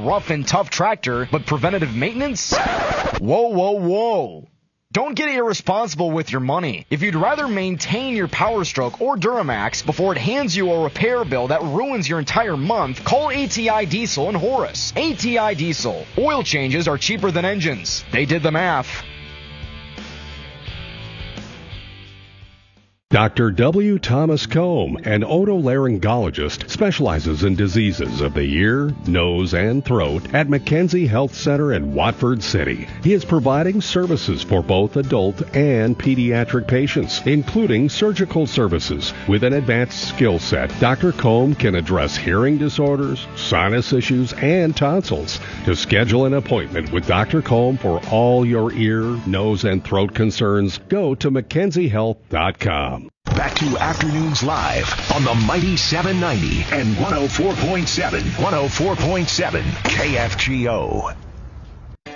rough and tough tractor, but preventative maintenance? Whoa, whoa, whoa. Don't get irresponsible with your money. If you'd rather maintain your Power Stroke or Duramax before it hands you a repair bill that ruins your entire month, call ATI Diesel in Horace. ATI Diesel. Oil changes are cheaper than engines. They did the math. Dr. W. Thomas Combe, an otolaryngologist, specializes in diseases of the ear, nose, and throat at Mackenzie Health Center in Watford City. He is providing services for both adult and pediatric patients, including surgical services. With an advanced skill set, Dr. Combe can address hearing disorders, sinus issues, and tonsils. To schedule an appointment with Dr. Combe for all your ear, nose, and throat concerns, go to MackenzieHealth.com. Back to Afternoons Live on the Mighty 790 and 104.7 KFGO.